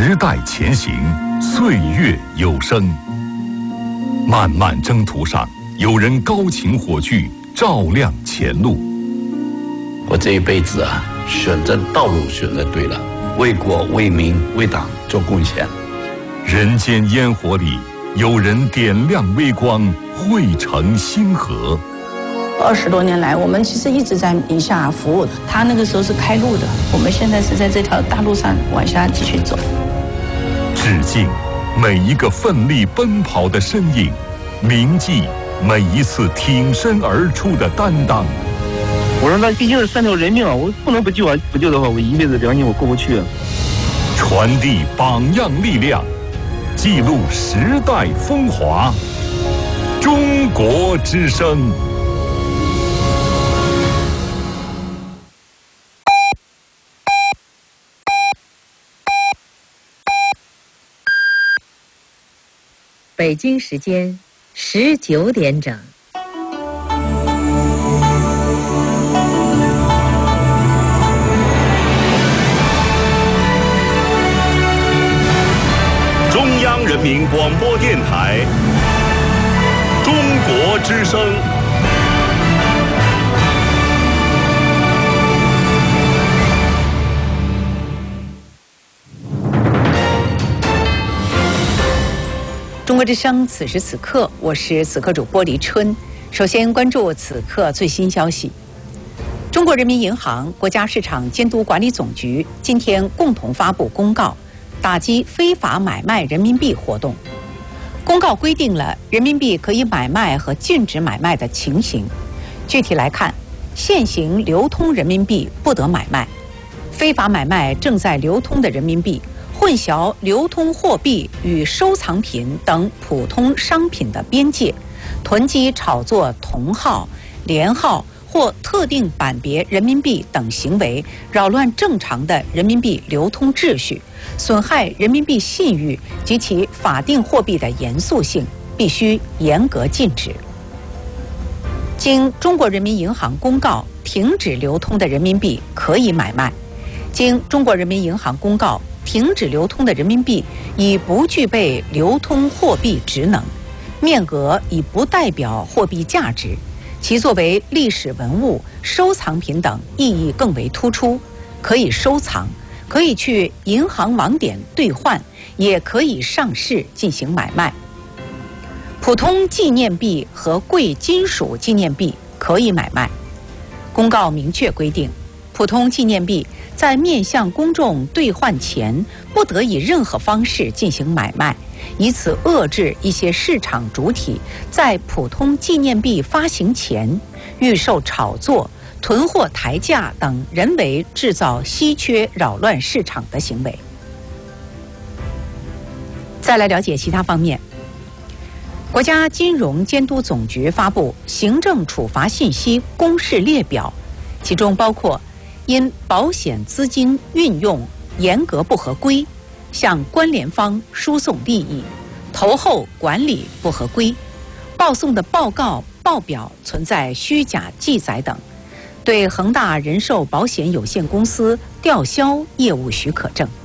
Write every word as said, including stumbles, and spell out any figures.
时代前行，岁月有声。漫漫征途上，有人高擎火炬，照亮前路。 我这一辈子啊，选择道路选择对了，为国为民为党做贡献。 人间烟火里，有人点亮微光，汇成星河。 二十多年来，我们其实一直在宁夏服务的。他那个时候是开路的，我们现在是在这条大路上往下继续走。 致敬每一个奋力奔跑的身影，铭记每一次挺身而出的担当。 我说那毕竟是三条人命啊，我不能不救啊！不救的话，我一辈子良心我过不去啊。 传递榜样力量，记录时代风华。中国之声。 北京时间十九点整。 中央人民广播电台，中国之声。 中国之声，此时此刻，我是此刻主播黎春。首先关注此刻最新消息。中国人民银行、国家市场监督管理总局今天共同发布公告，打击非法买卖人民币活动。公告规定了人民币可以买卖和禁止买卖的情形。具体来看，现行流通人民币不得买卖，非法买卖正在流通的人民币，混淆流通货币与收藏品等普通商品的边界，囤积炒作同号、连号或特定版别人民币等行为，扰乱正常的人民币流通秩序，损害人民币信誉及其法定货币的严肃性，必须严格禁止。经中国人民银行公告停止流通的人民币可以买卖，经中国人民银行公告停止流通的人民币已不具备流通货币职能，面额已不代表货币价值，其作为历史文物、收藏品等意义更为突出，可以收藏，可以去银行网点兑换，也可以上市进行买卖。普通纪念币和贵金属纪念币可以买卖。公告明确规定，普通纪念币在面向公众兑换前，不得以任何方式进行买卖，以此遏制一些市场主体在普通纪念币发行前预售炒作、囤货抬价等人为制造稀缺扰乱市场的行为。再来了解其他方面。国家金融监督总局发布行政处罚信息公示列表，其中包括因保险资金运用严格不合规，向关联方输送利益，投后管理不合规，报送的报告报表存在虚假记载等，对恒大人寿保险有限公司吊销业务许可证。